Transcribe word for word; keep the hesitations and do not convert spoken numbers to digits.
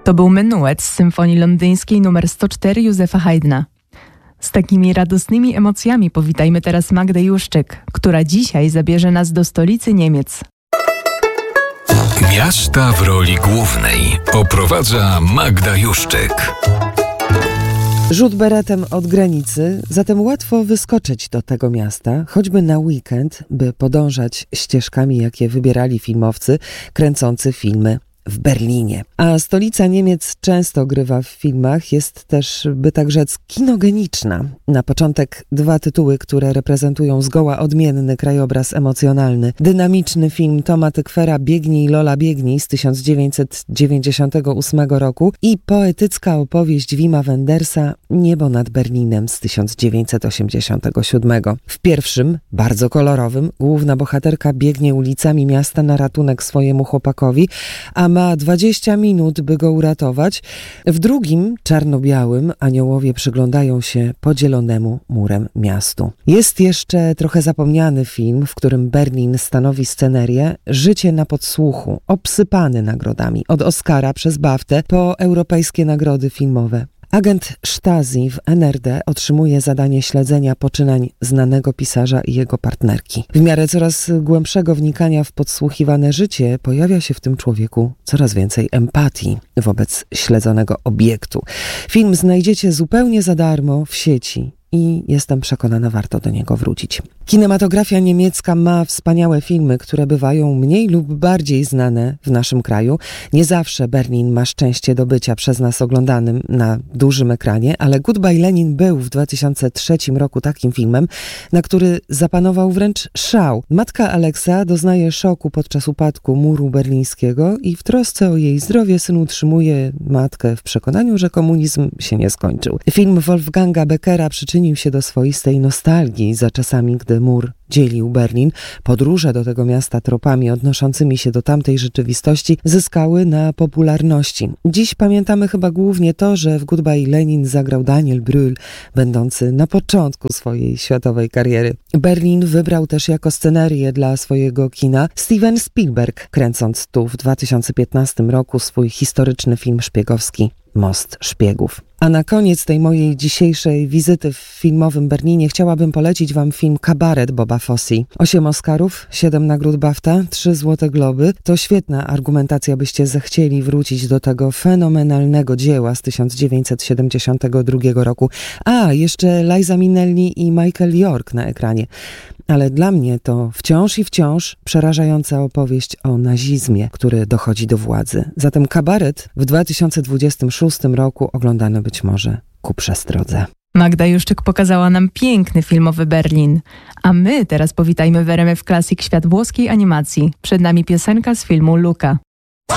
To był menuet z Symfonii Londyńskiej nr sto cztery Józefa Haydna. Z takimi radosnymi emocjami powitajmy teraz Magdę Juszczyk, która dzisiaj zabierze nas do stolicy Niemiec. Miasta w roli głównej oprowadza Magda Juszczyk. Rzut beretem od granicy, zatem łatwo wyskoczyć do tego miasta, choćby na weekend, by podążać ścieżkami, jakie wybierali filmowcy kręcący filmy w Berlinie. A stolica Niemiec często grywa w filmach, jest też, by tak rzec, kinogeniczna. Na początek dwa tytuły, które reprezentują zgoła odmienny krajobraz emocjonalny. Dynamiczny film Toma Tykwera Biegnij Lola Biegnij z tysiąc dziewięćset dziewięćdziesiątego ósmego roku i poetycka opowieść Wima Wendersa Niebo nad Berlinem z tysiąc dziewięćset osiemdziesiątego siódmego. W pierwszym, bardzo kolorowym, główna bohaterka biegnie ulicami miasta na ratunek swojemu chłopakowi, a ma dwadzieścia minut, by go uratować. W drugim, czarno-białym, aniołowie przyglądają się podzielonemu murem miastu. Jest jeszcze trochę zapomniany film, w którym Berlin stanowi scenerię Życie na podsłuchu, obsypany nagrodami. Od Oscara przez BAFTę po europejskie nagrody filmowe. Agent Stasi w N R D otrzymuje zadanie śledzenia poczynań znanego pisarza i jego partnerki. W miarę coraz głębszego wnikania w podsłuchiwane życie pojawia się w tym człowieku coraz więcej empatii wobec śledzonego obiektu. Film znajdziecie zupełnie za darmo w sieci i jestem przekonana, warto do niego wrócić. Kinematografia niemiecka ma wspaniałe filmy, które bywają mniej lub bardziej znane w naszym kraju. Nie zawsze Berlin ma szczęście do bycia przez nas oglądanym na dużym ekranie, ale Goodbye Lenin był w dwa tysiące trzecim roku takim filmem, na który zapanował wręcz szał. Matka Aleksa doznaje szoku podczas upadku muru berlińskiego i w trosce o jej zdrowie syn utrzymuje matkę w przekonaniu, że komunizm się nie skończył. Film Wolfganga Beckera przyczynił się do swoistej nostalgii za czasami, gdy mur dzielił Berlin. Podróże do tego miasta tropami odnoszącymi się do tamtej rzeczywistości zyskały na popularności. Dziś pamiętamy chyba głównie to, że w Goodbye Lenin zagrał Daniel Brühl, będący na początku swojej światowej kariery. Berlin wybrał też jako scenerię dla swojego kina Steven Spielberg, kręcąc tu w dwa tysiące piętnastym roku swój historyczny film szpiegowski Most Szpiegów. A na koniec tej mojej dzisiejszej wizyty w filmowym Berlinie chciałabym polecić wam film Kabaret Boba Fosse. Osiem Oscarów, siedem nagród BAFTA, trzy Złote Globy. To świetna argumentacja, byście zechcieli wrócić do tego fenomenalnego dzieła z tysiąc dziewięćset siedemdziesiątego drugiego roku. A, jeszcze Liza Minnelli i Michael York na ekranie. Ale dla mnie to wciąż i wciąż przerażająca opowieść o nazizmie, który dochodzi do władzy. Zatem Kabaret w dwa tysiące dwudziestym szóstym roku oglądano być może ku przestrodze. Magda Juszczyk pokazała nam piękny filmowy Berlin. A my teraz powitajmy w R M F Classic świat włoskiej animacji. Przed nami piosenka z filmu Luca.